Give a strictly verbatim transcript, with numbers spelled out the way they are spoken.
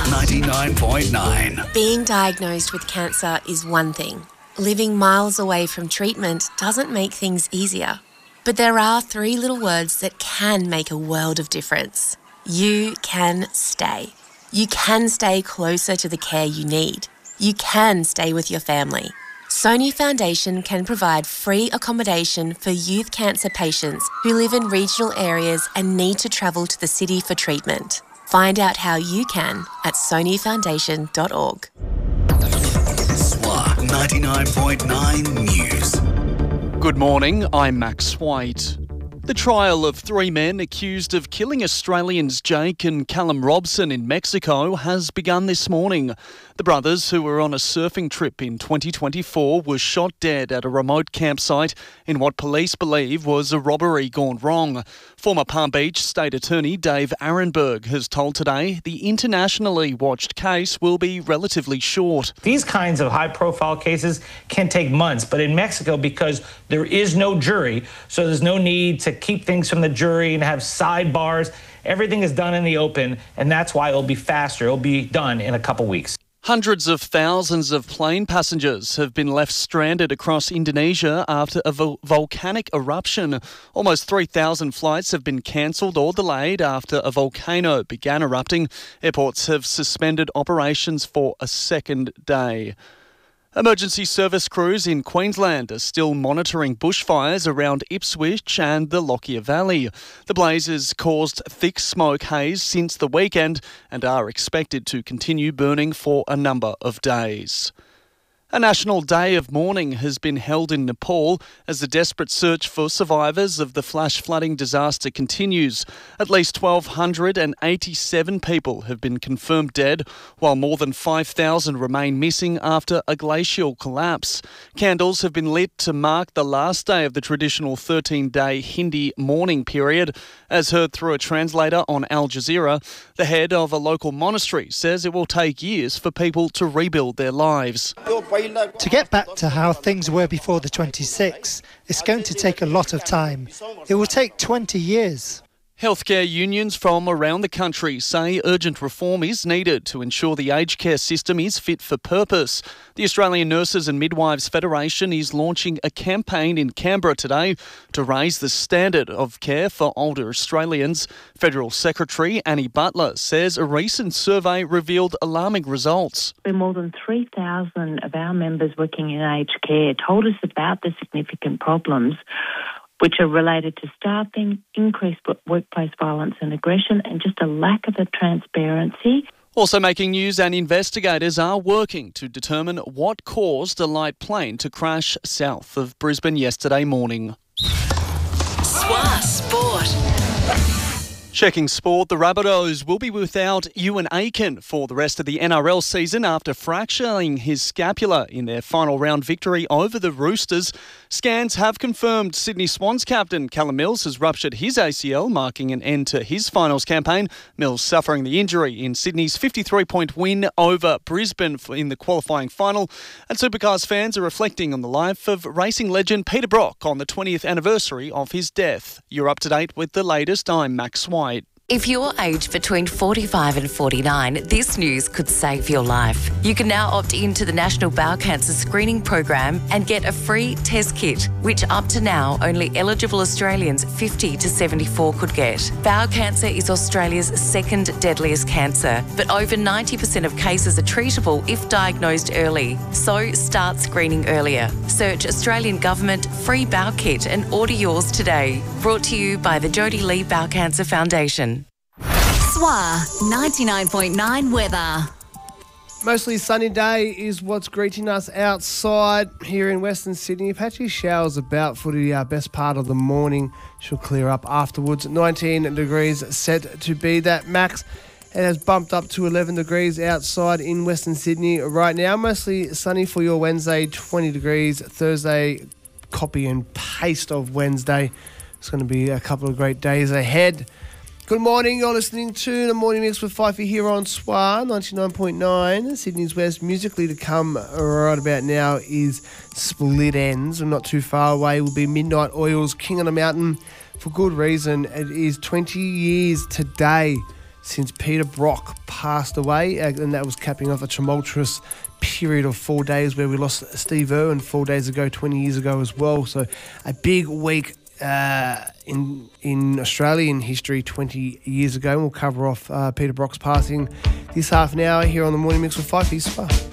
ninety-nine point nine. Being diagnosed with cancer is one thing. Living miles away from treatment doesn't make things easier. But there are three little words that can make a world of difference. You can stay. You can stay closer to the care you need. You can stay with your family. Sony Foundation can provide free accommodation for youth cancer patients who live in regional areas and need to travel to the city for treatment. Find out how you can at sony foundation dot org. S W A ninety-nine point nine News. Good morning, I'm Max White. The trial of three men accused of killing Australians Jake and Callum Robson in Mexico has begun this morning. The brothers, who were on a surfing trip in twenty twenty-four, were shot dead at a remote campsite in what police believe was a robbery gone wrong. Former Palm Beach State Attorney Dave Arenberg has told Today the internationally watched case will be relatively short. These kinds of high-profile cases can take months, but in Mexico, because there is no jury, so there's no need to keep things from the jury and have sidebars. Everything is done in the open, and that's why it'll be faster. It'll be done in a couple weeks. Hundreds of thousands of plane passengers have been left stranded across Indonesia after a vo- volcanic eruption. Almost three thousand flights have been cancelled or delayed after a volcano began erupting. Airports have suspended operations for a second day. Emergency service crews in Queensland are still monitoring bushfires around Ipswich and the Lockyer Valley. The blazes caused thick smoke haze since the weekend and are expected to continue burning for a number of days. A national day of mourning has been held in Nepal as the desperate search for survivors of the flash flooding disaster continues. At least one thousand two hundred eighty-seven people have been confirmed dead, while more than five thousand remain missing after a glacial collapse. Candles have been lit to mark the last day of the traditional thirteen-day Hindi mourning period. As heard through a translator on Al Jazeera, the head of a local monastery says it will take years for people to rebuild their lives. To get back to how things were before the twenty-sixth, it's going to take a lot of time. It will take twenty years. Healthcare unions from around the country say urgent reform is needed to ensure the aged care system is fit for purpose. The Australian Nurses and Midwives Federation is launching a campaign in Canberra today to raise the standard of care for older Australians. Federal Secretary Annie Butler says a recent survey revealed alarming results. More than three thousand of our members working in aged care told us about the significant problems which are related to staffing, increased workplace violence and aggression, and just a lack of a transparency. Also making news, and investigators are working to determine what caused a light plane to crash south of Brisbane yesterday morning. S W A Sport. Checking sport, the Rabbitohs will be without Ewan Aiken for the rest of the N R L season after fracturing his scapula in their final round victory over the Roosters. Scans have confirmed Sydney Swans captain Callum Mills has ruptured his A C L, marking an end to his finals campaign. Mills suffering the injury in Sydney's fifty-three point win over Brisbane in the qualifying final. And Supercars fans are reflecting on the life of racing legend Peter Brock on the twentieth anniversary of his death. You're up to date with the latest. I'm Max White. If you're aged between forty-five and forty-nine, this news could save your life. You can now opt into the National Bowel Cancer Screening Program and get a free test kit, which up to now only eligible Australians fifty to seventy-four could get. Bowel cancer is Australia's second deadliest cancer, but over ninety percent of cases are treatable if diagnosed early. So start screening earlier. Search Australian Government Free Bowel Kit and order yours today. Brought to you by the Jodie Lee Bowel Cancer Foundation. S W A ninety-nine point nine weather. Mostly sunny day is what's greeting us outside here in Western Sydney. Patchy showers about for the uh, best part of the morning. She'll clear up afterwards. nineteen degrees set to be that max. It has bumped up to eleven degrees outside in Western Sydney right now. Mostly sunny for your Wednesday, twenty degrees. Thursday, copy and paste of Wednesday. It's going to be a couple of great days ahead. Good morning, you're listening to The Morning Mix with Fifey here on S W A ninety-nine point nine. Sydney's West. Musically to come right about now is Split Ends. Not too far away will be Midnight Oil's King on a Mountain. For good reason, it is twenty years today since Peter Brock passed away, uh, and that was capping off a tumultuous period of four days where we lost Steve Irwin four days ago, twenty years ago as well. So a big week uh, in in Australian history twenty years ago. And we'll cover off uh, Peter Brock's passing this half an hour here on the Morning Mix with Five Piece.